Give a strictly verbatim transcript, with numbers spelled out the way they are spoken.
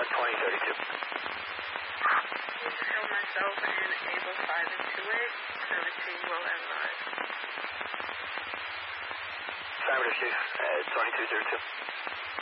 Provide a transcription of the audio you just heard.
twenty thirty-two. Please show myself in Able five and two eight, seventeen will end nine. Affirmative, Chief, uh, twenty-two zero two.